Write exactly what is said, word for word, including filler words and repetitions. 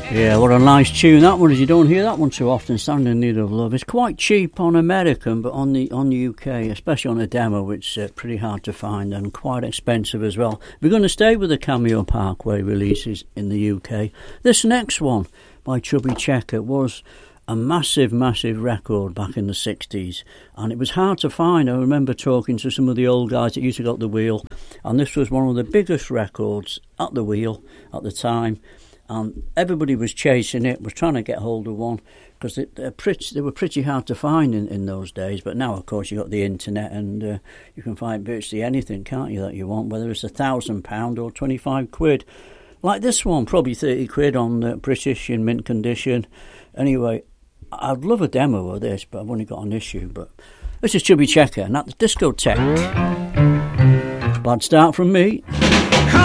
Yeah, what a nice tune that one is. You don't hear that one too often, Stand in Need of Love. It's quite cheap on American, but on the on the U K, especially on a demo, it's uh, pretty hard to find and quite expensive as well. We're going to stay with the Cameo Parkway releases in the U K. This next one by Chubby Checker was a massive, massive record back in the sixties, and it was hard to find. I remember talking to some of the old guys that used to go at the wheel, and this was one of the biggest records at the wheel at the time. And everybody was chasing it, was trying to get hold of one, because they, they were pretty hard to find in, in those days. But now, of course, you've got the internet, and uh, you can find virtually anything, can't you, that you want, whether it's a thousand pound or twenty-five quid. Like this one, probably thirty quid on uh, British in mint condition. Anyway, I'd love a demo of this, but I've only got an issue. But this is Chubby Checker, and that's Discotheque. Bad start from me.